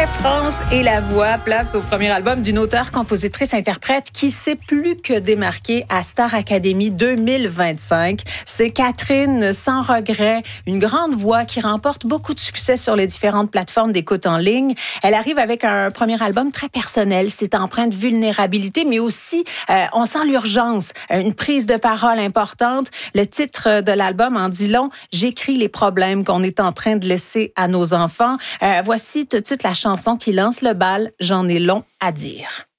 France et la voix, place au premier album d'une auteure, compositrice, interprète qui s'est plus que démarquée à Star Academy 2025. C'est Catherine Sans Regret, une grande voix qui remporte beaucoup de succès sur les différentes plateformes d'écoute en ligne. Elle arrive avec un premier album très personnel, c'est empreint de vulnérabilité, mais aussi, on sent l'urgence, une prise de parole importante. Le titre de l'album en dit long, « J'écris les problèmes qu'on est en train de laisser à nos enfants ». Voici tout de suite la chanson qui lance le bal, J'en ai long à dire.